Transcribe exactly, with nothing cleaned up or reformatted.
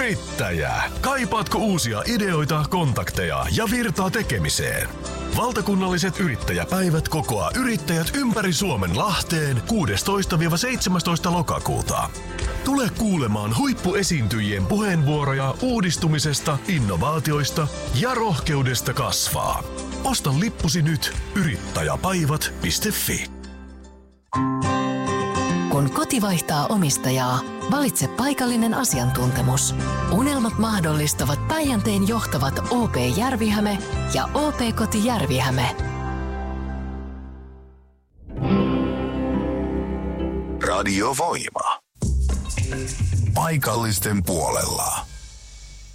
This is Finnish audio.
Yrittäjä! Kaipaatko uusia ideoita, kontakteja ja virtaa tekemiseen? Valtakunnalliset yrittäjäpäivät kokoaa yrittäjät ympäri Suomen Lahteen kuudestoista seitsemästoista lokakuuta. Tule kuulemaan huippuesiintyjien puheenvuoroja uudistumisesta, innovaatioista ja rohkeudesta kasvaa. Osta lippusi nyt yrittäjäpäivät piste fi. Kun koti vaihtaa omistajaa, valitse paikallinen asiantuntemus. Unelmat mahdollistavat Päijänteen johtavat O P Järvihäme ja O P-koti Järvihäme. Radio Voima. Paikallisten puolella.